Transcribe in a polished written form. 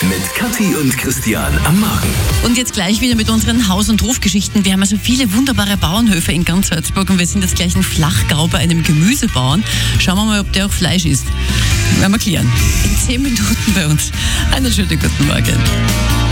Mit Kathi und Christian am Morgen. Und jetzt gleich wieder mit unseren Haus- und Hofgeschichten. Wir haben also viele wunderbare Bauernhöfe in ganz Salzburg und wir sind jetzt gleich in Flachgau bei einem Gemüsebauern. Schauen wir mal, ob der auch Fleisch isst. Werden wir klären. In 10 Minuten bei uns. Einen schönen guten Morgen.